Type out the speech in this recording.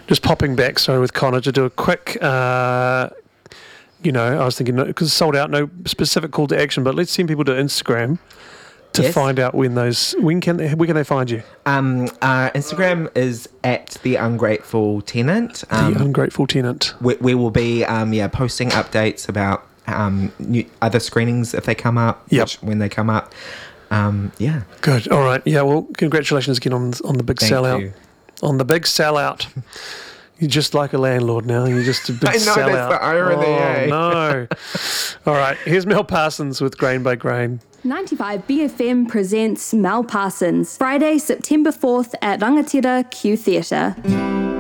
Just popping back, with Connor to do a quick, I was thinking, because it's sold out, no specific call to action, but let's send people to Instagram to find out where can they find you? Our Instagram is at The Ungrateful Tenant. The Ungrateful Tenant. We will be posting updates about new other screenings if they come up, when they come up. Good. All right. Yeah, well, congratulations again on the big sellout. You. On the big sellout. You're just like a landlord now. You're just a big sellout. I know, that's the irony. No. All right. Here's Mel Parsons with Grain by Grain. 95 BFM presents Mel Parsons, Friday, September 4th at Rangatira Q Theatre.